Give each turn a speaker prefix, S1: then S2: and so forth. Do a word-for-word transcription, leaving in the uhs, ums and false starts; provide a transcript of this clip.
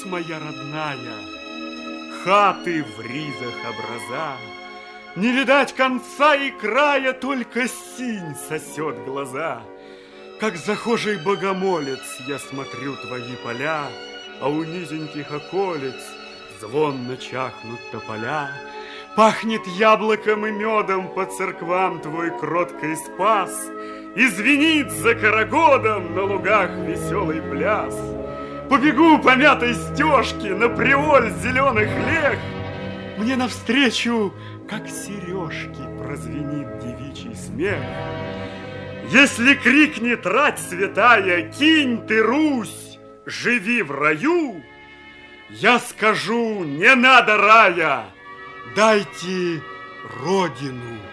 S1: моя родная, хаты в ризах образа, не видать конца и края, только синь сосет глаза. Как захожий богомолец я смотрю твои поля, а у низеньких околиц звонно чахнут тополя. Пахнет яблоком и медом по церквам твой кроткий спас, и звенит за карагодом на лугах веселый пляс. Побегу по мятой стежке на приволь зеленых лег, мне навстречу, как сережки, прозвенит девичий смех. Если крикнет рать святая: кинь ты Русь, живи в раю, я скажу: не надо рая, дайте родину.